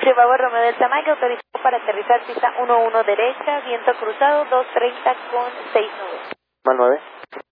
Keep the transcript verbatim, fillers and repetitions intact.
Chihuahua Romeo del Tamayo, autorizado para aterrizar pista uno uno derecha, viento cruzado dos treinta con seis nubes. nueve.